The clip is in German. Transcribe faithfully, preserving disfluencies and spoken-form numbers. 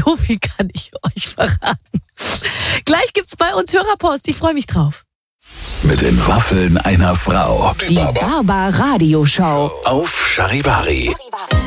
So viel kann ich euch verraten. Gleich gibt's bei uns Hörerpost. Ich freue mich drauf. Mit den Waffeln einer Frau. Die Barbar Radio Show. Auf Charivari.